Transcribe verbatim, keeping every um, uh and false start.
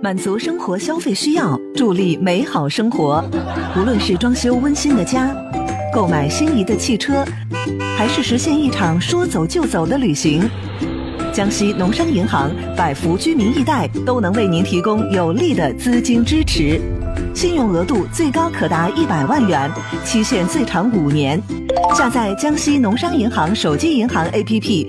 满足生活消费需要，助力美好生活。无论是装修温馨的家，购买心仪的汽车，还是实现一场说走就走的旅行，江西农商银行百福居民易贷都能为您提供有力的资金支持，信用额度最高可达一百万元，期限最长五年。下载江西农商银行手机银行 A P P。